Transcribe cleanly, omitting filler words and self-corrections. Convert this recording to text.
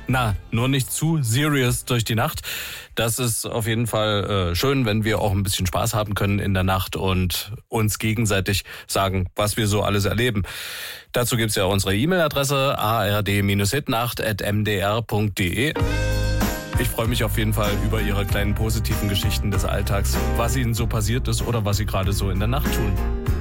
nur nicht zu serious durch die Nacht. Das ist auf jeden Fall schön, wenn wir auch ein bisschen Spaß haben können in der Nacht und uns gegenseitig sagen, was wir so alles erleben. Dazu gibt's ja unsere E-Mail-Adresse ard-hitnacht@mdr.de. Ich freue mich auf jeden Fall über Ihre kleinen positiven Geschichten des Alltags, was Ihnen so passiert ist oder was Sie gerade so in der Nacht tun.